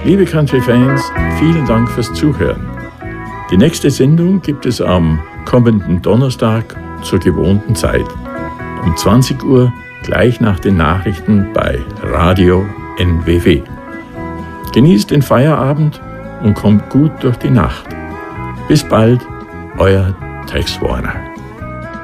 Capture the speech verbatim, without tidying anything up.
Liebe Country-Fans, vielen Dank fürs Zuhören. Die nächste Sendung gibt es am kommenden Donnerstag zur gewohnten Zeit. Um zwanzig Uhr, gleich nach den Nachrichten bei Radio N W W. Genießt den Feierabend und kommt gut durch die Nacht. Bis bald, euer Tex Warner.